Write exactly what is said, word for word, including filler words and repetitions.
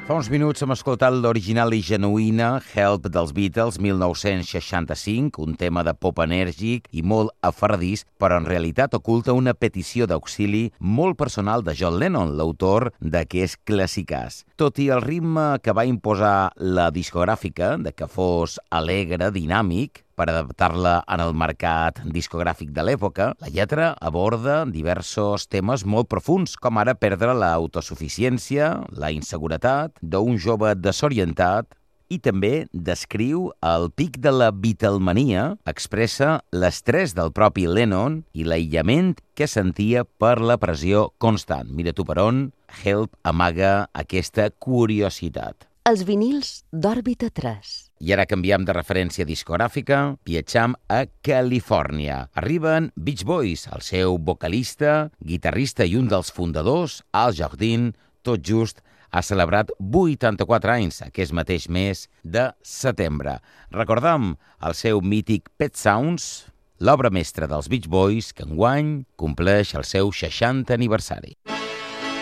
Fa uns minuts hem escoltat l'original i genuïna Help dels Beatles, mil nou-cents seixanta-cinc, un tema de pop enèrgic i molt aferradís, però en realitat oculta una petició d'auxili molt personal de John Lennon, l'autor d'aquest classicàs. Tot i el ritme que va imposar la discogràfica, de que fos alegre, dinàmic, per adaptar-la en el mercat discogràfic de l'època, la lletra aborda diversos temes molt profuns, com ara perdre l'autosuficiència, la inseguretat d'un jove desorientat, i també descriu el pic de la Beatlemania, expressa l'estrès del propi Lennon i l'aïllament que sentia per la pressió constant. Mira tu per on, Help amaga aquesta curiositat. Els vinils d'Òrbita tres. I ara canviem de referència discogràfica, viatjam a Califòrnia. Arriben Beach Boys, el seu vocalista, guitarrista i un dels fundadors, Al Jardine, tot just ha celebrat vuitanta-quatre anys aquest mateix mes de setembre. Recordam el seu mític Pet Sounds, l'obra mestra dels Beach Boys, que enguany compleix el seu seixantè aniversari.